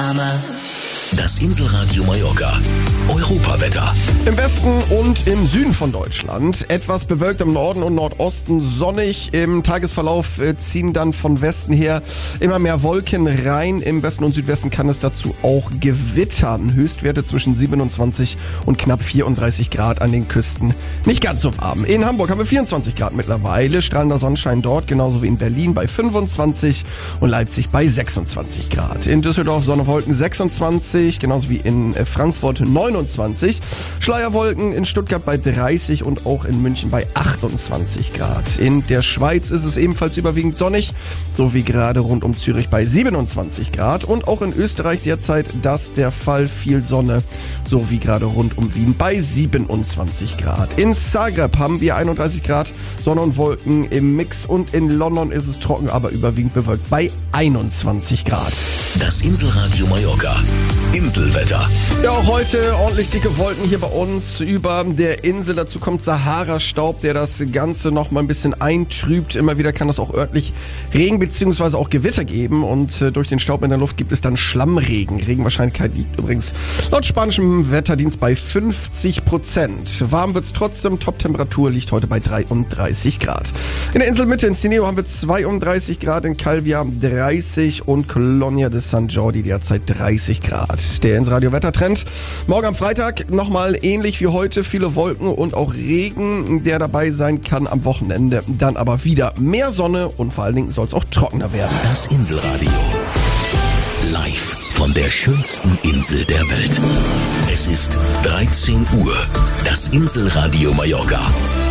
Mama. Das Inselradio Mallorca. Europawetter. Im Westen und im Süden von Deutschland etwas bewölkt, im Norden und Nordosten sonnig. Im Tagesverlauf ziehen dann von Westen her immer mehr Wolken rein. Im Westen und Südwesten kann es dazu auch gewittern. Höchstwerte zwischen 27 und knapp 34 Grad an den Küsten. Nicht ganz so warm. In Hamburg haben wir 24 Grad mittlerweile. Strahlender Sonnenschein dort, genauso wie in Berlin bei 25 und Leipzig bei 26 Grad. In Düsseldorf Sonne, Wolken 26. Genauso wie in Frankfurt 29. Schleierwolken in Stuttgart bei 30 und auch in München bei 28 Grad. In der Schweiz ist es ebenfalls überwiegend sonnig, so wie gerade rund um Zürich bei 27 Grad. Und auch in Österreich derzeit das der Fall, viel Sonne, so wie gerade rund um Wien bei 27 Grad. In Zagreb haben wir 31 Grad, Sonne und Wolken im Mix und in London ist es trocken, aber überwiegend bewölkt bei 21 Grad. Das Inselradio Mallorca. Inselwetter. Ja, auch heute ordentlich dicke Wolken hier bei uns über der Insel. Dazu kommt Sahara-Staub, der das Ganze noch mal ein bisschen eintrübt. Immer wieder kann es auch örtlich Regen bzw. auch Gewitter geben. Und durch den Staub in der Luft gibt es dann Schlammregen. Regenwahrscheinlichkeit liegt übrigens laut spanischem Wetterdienst bei 50%. Warm wird's trotzdem. Top-Temperatur liegt heute bei 33 Grad. In der Inselmitte in Cineo haben wir 32 Grad, in Calvia 30 und Colonia de San Jordi derzeit 30 Grad. Der Inselradio-Wettertrend. Morgen am Freitag nochmal ähnlich wie heute, viele Wolken und auch Regen, der dabei sein kann am Wochenende. Dann aber wieder mehr Sonne und vor allen Dingen soll es auch trockener werden. Das Inselradio. Live von der schönsten Insel der Welt. Es ist 13 Uhr. Das Inselradio Mallorca.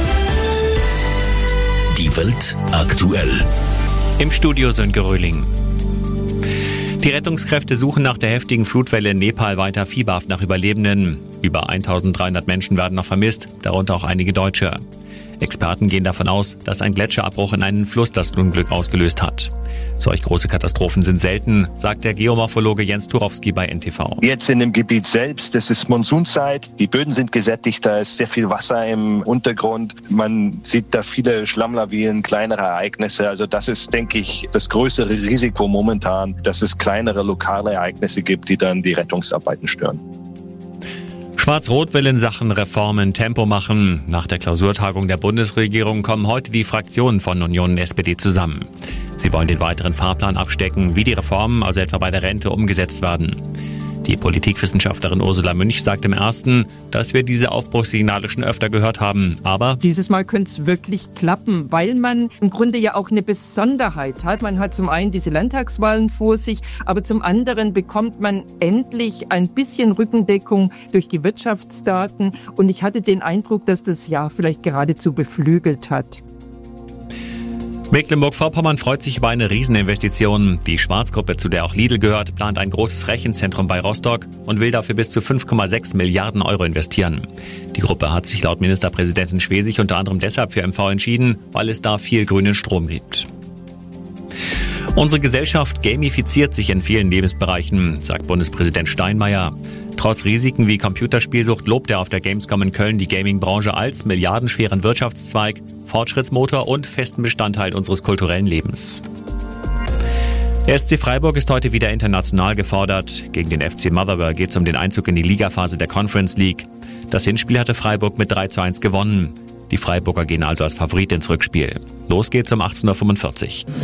Die Welt aktuell. Im Studio Sönke Röhling. Die Rettungskräfte suchen nach der heftigen Flutwelle in Nepal weiter fieberhaft nach Überlebenden. Über 1300 Menschen werden noch vermisst, darunter auch einige Deutsche. Experten gehen davon aus, dass ein Gletscherabbruch in einen Fluss das Unglück ausgelöst hat. Solch große Katastrophen sind selten, sagt der Geomorphologe Jens Turowski bei NTV. Jetzt in dem Gebiet selbst, das ist Monsunzeit, die Böden sind gesättigt, da ist sehr viel Wasser im Untergrund. Man sieht da viele Schlammlawinen, kleinere Ereignisse. Also das ist, denke ich, das größere Risiko momentan, dass es kleinere lokale Ereignisse gibt, die dann die Rettungsarbeiten stören. Schwarz-Rot will in Sachen Reformen Tempo machen. Nach der Klausurtagung der Bundesregierung kommen heute die Fraktionen von Union und SPD zusammen. Sie wollen den weiteren Fahrplan abstecken, wie die Reformen, also etwa bei der Rente, umgesetzt werden. Die Politikwissenschaftlerin Ursula Münch sagt im Ersten, dass wir diese Aufbruchssignale schon öfter gehört haben. Aber dieses Mal könnte es wirklich klappen, weil man im Grunde ja auch eine Besonderheit hat. Man hat zum einen diese Landtagswahlen vor sich, aber zum anderen bekommt man endlich ein bisschen Rückendeckung durch die Wirtschaftsdaten. Und ich hatte den Eindruck, dass das Jahr vielleicht geradezu beflügelt hat. Mecklenburg-Vorpommern freut sich über eine Rieseninvestition. Die Schwarz-Gruppe, zu der auch Lidl gehört, plant ein großes Rechenzentrum bei Rostock und will dafür bis zu 5,6 Milliarden Euro investieren. Die Gruppe hat sich laut Ministerpräsidentin Schwesig unter anderem deshalb für MV entschieden, weil es da viel grünen Strom gibt. Unsere Gesellschaft gamifiziert sich in vielen Lebensbereichen, sagt Bundespräsident Steinmeier. Trotz Risiken wie Computerspielsucht lobt er auf der Gamescom in Köln die Gaming-Branche als milliardenschweren Wirtschaftszweig, Fortschrittsmotor und festen Bestandteil unseres kulturellen Lebens. Der SC Freiburg ist heute wieder international gefordert. Gegen den FC Motherwell geht es um den Einzug in die Ligaphase der Conference League. Das Hinspiel hatte Freiburg mit 3:1 gewonnen. Die Freiburger gehen also als Favorit ins Rückspiel. Los geht's um 18:45 Uhr.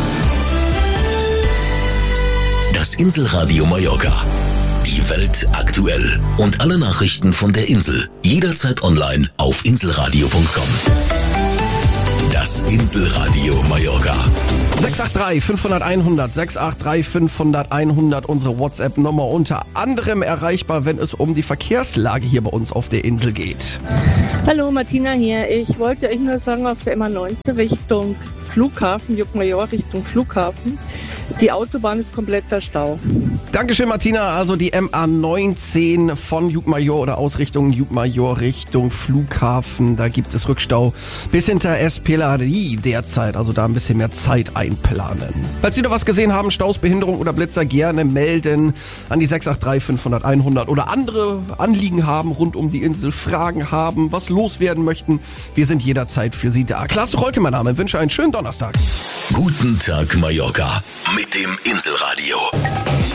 Das Inselradio Mallorca. Die Welt aktuell. Und alle Nachrichten von der Insel. Jederzeit online auf inselradio.com. Das Inselradio Mallorca. 683 500 100, 683 500 100, unsere WhatsApp-Nummer unter anderem erreichbar, wenn es um die Verkehrslage hier bei uns auf der Insel geht. Hallo, Martina hier. Ich wollte euch nur sagen, auf der MA9 Richtung Flughafen, Juckmajor Richtung Flughafen, die Autobahn ist kompletter Stau. Dankeschön, Martina. Also die MA19 von Juckmajor oder aus Richtung Juckmajor Richtung Flughafen. Da gibt es Rückstau bis hinter Espelari derzeit. Also da ein bisschen mehr Zeit einplanen. Falls Sie noch was gesehen haben, Staus, Behinderung oder Blitzer, gerne melden an die 683 500 100 oder andere Anliegen haben rund um die Insel, Fragen haben, was loswerden möchten. Wir sind jederzeit für Sie da. Klaas Rolke, mein Name. Ich wünsche einen schönen Donnerstag. Guten Tag, Mallorca. Mit dem Inselradio.